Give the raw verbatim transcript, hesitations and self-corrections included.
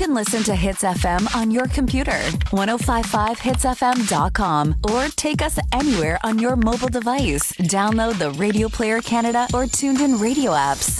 can listen to Hits F M on your computer, ten fifty-five hits f m dot com, or take us anywhere on your mobile device. Download the Radio Player Canada or Tuned In radio apps.